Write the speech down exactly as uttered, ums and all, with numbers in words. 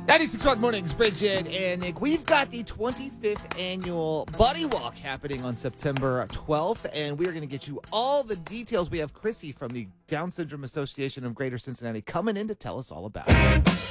ninety-six point one Mornings, Bridget and Nick. We've got the twenty-fifth annual Buddy Walk happening on September twelfth, and we're going to get you all the details. We have Chrissy from the Down Syndrome Association of Greater Cincinnati coming in to tell us all about it.